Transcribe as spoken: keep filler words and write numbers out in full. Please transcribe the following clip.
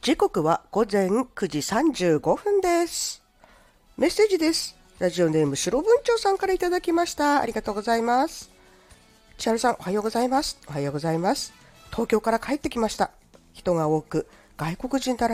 時刻は午前くじさんじゅうごふんです。メッセージです。ラジオネーム白文鳥さんからいただきました。ありがとうございます。千春さん、おはようございます。おはようございます。東京から帰ってきました。人が多く外国人だら